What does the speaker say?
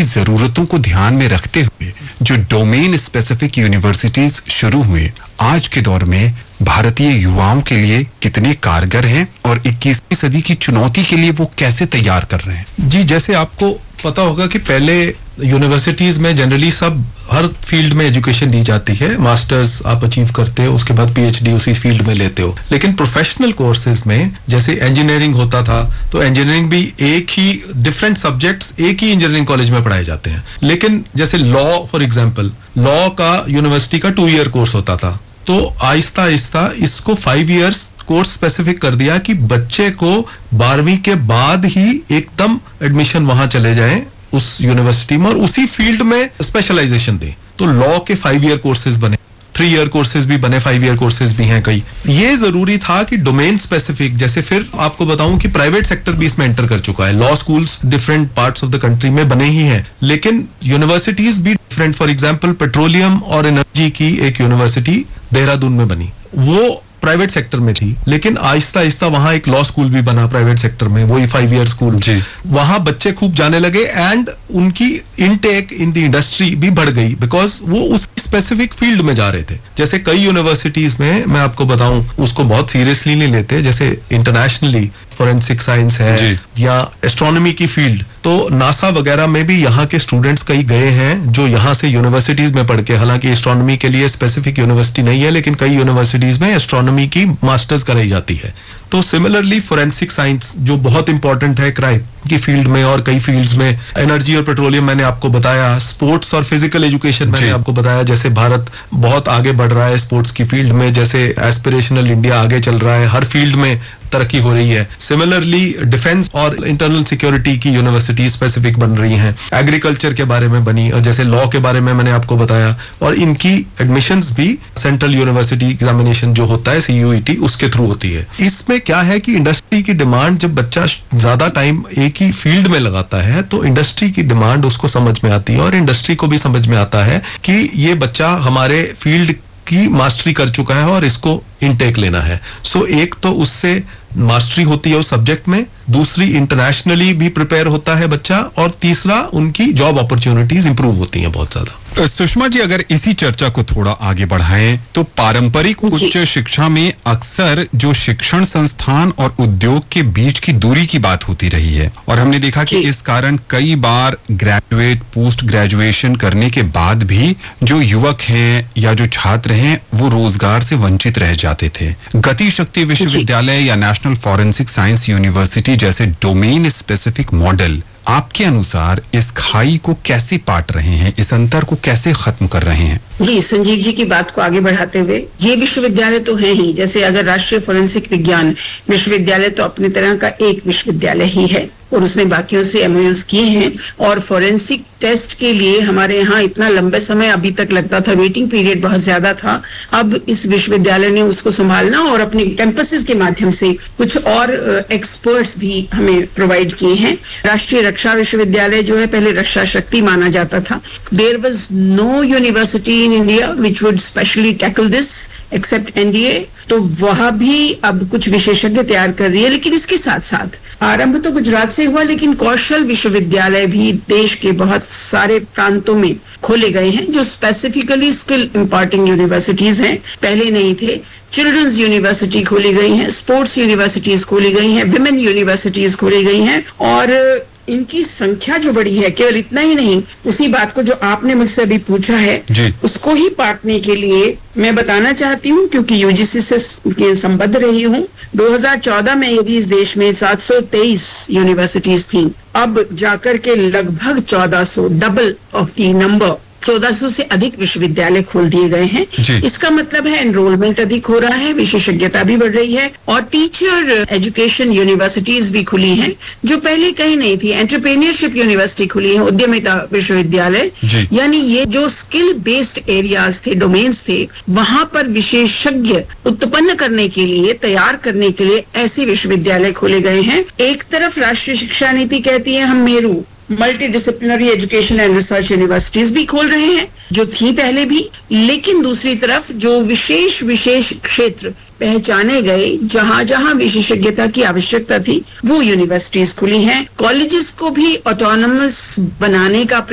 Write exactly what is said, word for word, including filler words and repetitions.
जरूरतों को ध्यान में रखते हुए जो डोमेन स्पेसिफिक यूनिवर्सिटीज शुरू हुए, आज के दौर में भारतीय युवाओं के लिए कितने कारगर हैं और इक्कीसवीं सदी की चुनौती के लिए वो कैसे तैयार कर रहे हैं? जी, जैसे आपको पता होगा कि पहले यूनिवर्सिटीज में जनरली सब हर फील्ड में एजुकेशन दी जाती है, मास्टर्स आप अचीव करते हो, उसके बाद पीएचडी उसी फील्ड में लेते हो। लेकिन प्रोफेशनल कोर्सेज में जैसे इंजीनियरिंग होता था, तो इंजीनियरिंग भी एक ही डिफरेंट सब्जेक्ट्स एक ही इंजीनियरिंग कॉलेज में पढ़ाए जाते हैं। लेकिन जैसे लॉ फॉर एग्जांपल, लॉ का यूनिवर्सिटी का टू ईयर कोर्स होता था, तो आहिस्ता आहिस्ता इसको फाइव ईयर्स कोर्स स्पेसिफिक कर दिया कि बच्चे को बारहवीं के बाद ही एकदम एडमिशन वहां चले जाएं उस यूनिवर्सिटी में और उसी फील्ड में स्पेशलाइजेशन दें। तो लॉ के फाइव ईयर कोर्सेज बने, थ्री ईयर कोर्सेज भी बने, फाइव ईयर कोर्सेज भी हैं कई। ये जरूरी था कि डोमेन स्पेसिफिक, जैसे फिर आपको बताऊं कि प्राइवेट सेक्टर भी इसमें एंटर कर चुका है। Law schools different parts of the country में बने ही हैं, लेकिन यूनिवर्सिटीज भी डिफरेंट। फॉर एग्जांपल पेट्रोलियम और एनर्जी की एक यूनिवर्सिटी देहरादून में बनी, वो प्राइवेट सेक्टर में थी, लेकिन आहिस्ता आहिस्ता वहां एक लॉ स्कूल भी बना प्राइवेट सेक्टर में, वही फाइव ईयर स्कूल। वहां बच्चे खूब जाने लगे एंड उनकी इनटेक इन द इंडस्ट्री भी बढ़ गई, बिकॉज वो उस स्पेसिफिक फील्ड में जा रहे थे। जैसे कई यूनिवर्सिटीज में मैं आपको बताऊं उसको बहुत सीरियसली नहीं लेते, जैसे इंटरनेशनली फोरेंसिक साइंस है या एस्ट्रोनॉमी की फील्ड, तो नासा वगैरह में भी यहाँ के स्टूडेंट्स कई गए हैं जो यहाँ से यूनिवर्सिटीज में पढ़ के, हालांकि एस्ट्रोनॉमी के लिए स्पेसिफिक यूनिवर्सिटी नहीं है, लेकिन कई यूनिवर्सिटीज में एस्ट्रोनॉमी की मास्टर्स कराई जाती है। तो सिमिलरली फोरेंसिक साइंस जो बहुत इंपॉर्टेंट है क्राइम की फील्ड में और कई फील्ड्स में, एनर्जी और पेट्रोलियम मैंने आपको बताया, स्पोर्ट्स और फिजिकल एजुकेशन मैंने आपको बताया, जैसे भारत बहुत आगे बढ़ रहा है स्पोर्ट्स की फील्ड में, जैसे एस्पिरेशनल इंडिया आगे चल रहा है, हर फील्ड में तरक्की हो रही है। सिमिलरली डिफेंस और इंटरनल सिक्योरिटी की यूनिवर्सिटी स्पेसिफिक बन रही हैं, एग्रीकल्चर के बारे में बनी, और जैसे लॉ के बारे में मैंने आपको बताया, और इनकी एडमिशंस भी सेंट्रल यूनिवर्सिटी एग्जामिनेशन जो होता है सीयूईटी उसके थ्रू होती है। इसमें क्या है कि इंडस्ट्री की डिमांड, जब बच्चा ज्यादा टाइम एक ही फील्ड में लगाता है तो इंडस्ट्री की डिमांड उसको समझ में आती है और इंडस्ट्री को भी समझ में आता है कि ये बच्चा हमारे फील्ड की मास्टरी कर चुका है और इसको इनटेक लेना है। सो so, एक तो उससे मास्टरी होती है उस सब्जेक्ट में, दूसरी इंटरनेशनली भी प्रिपेयर होता है बच्चा, और तीसरा उनकी जॉब अपॉर्चुनिटीज इंप्रूव होती हैं बहुत ज्यादा। सुषमा जी, अगर इसी चर्चा को थोड़ा आगे बढ़ाएं तो पारंपरिक उच्च शिक्षा में अक्सर जो शिक्षण संस्थान और उद्योग के बीच की दूरी की बात होती रही है, और हमने देखा कि इस कारण कई बार ग्रेजुएट पोस्ट ग्रेजुएशन करने के बाद भी जो युवक हैं या जो छात्र हैं वो रोजगार से वंचित रह जाते थे। गति शक्ति विश्वविद्यालय या नेशनल फॉरेंसिक साइंस यूनिवर्सिटी जैसे डोमेन स्पेसिफिक मॉडल आपके अनुसार इस खाई को कैसे पाट रहे हैं, इस अंतर को कैसे खत्म कर रहे हैं? जी, संजीव जी की बात को आगे बढ़ाते हुए, ये विश्वविद्यालय तो है ही, जैसे अगर राष्ट्रीय फोरेंसिक विज्ञान विश्वविद्यालय तो अपनी तरह का एक विश्वविद्यालय ही है और उसने बाकियों से एमओयूज किए हैं, और फोरेंसिक टेस्ट के लिए हमारे यहाँ इतना लंबे समय अभी तक लगता था, वेटिंग पीरियड बहुत ज्यादा था। अब इस विश्वविद्यालय ने उसको संभालना और अपने कैंपसेस के माध्यम से कुछ और एक्सपर्ट्स भी हमें प्रोवाइड किए हैं। राष्ट्रीय रक्षा विश्वविद्यालय जो है पहले रक्षा शक्ति माना जाता था। There was no university in India which would specially tackle this accept NDA, तो वह भी अब कुछ विशेषज्ञ तैयार कर रही है। लेकिन इसके साथ साथ आरंभ तो गुजरात से हुआ, लेकिन कौशल विश्वविद्यालय भी देश के बहुत सारे प्रांतों में खोले गए हैं जो स्पेसिफिकली स्किल इम्पार्टिंग यूनिवर्सिटीज हैं, पहले नहीं थे। चिल्ड्रंस यूनिवर्सिटी खोली गई हैं, स्पोर्ट्स यूनिवर्सिटीज खोली गई हैं, विमेन यूनिवर्सिटीज खोली गई हैं, और इनकी संख्या जो बड़ी है, केवल इतना ही नहीं, उसी बात को जो आपने मुझसे अभी पूछा है उसको ही पाटने के लिए मैं बताना चाहती हूँ, क्योंकि यूजीसी से संबद्ध रही हूँ। दो हज़ार चौदह में यदि इस देश में सात सौ तेईस यूनिवर्सिटीज थी, अब जाकर के लगभग चौदह सौ, डबल ऑफ दी नंबर, चौदह सौ से अधिक विश्वविद्यालय खोल दिए गए हैं। इसका मतलब है एनरोलमेंट अधिक हो रहा है, विशेषज्ञता भी बढ़ रही है, और टीचर एजुकेशन यूनिवर्सिटीज भी खुली हैं जो पहले कहीं नहीं थी। एंटरप्रेन्योरशिप यूनिवर्सिटी खुली है, उद्यमिता विश्वविद्यालय, यानी ये जो स्किल बेस्ड एरियाज थे, डोमेन्स थे, वहां पर विशेषज्ञ उत्पन्न करने के लिए, तैयार करने के लिए ऐसे विश्वविद्यालय खोले गए हैं। एक तरफ राष्ट्रीय शिक्षा नीति कहती है हम Meru multi disciplinary education and research universities भी खोल रहे हैं जो थी पहले भी, लेकिन दूसरी तरफ जो विशेष विशेष क्षेत्र पहचाने गए, जहां जहां विशेषज्ञता की आवश्यकता थी, वो यूनिवर्सिटीज खुली हैं। कॉलेजेस को भी ऑटोनमस बनाने का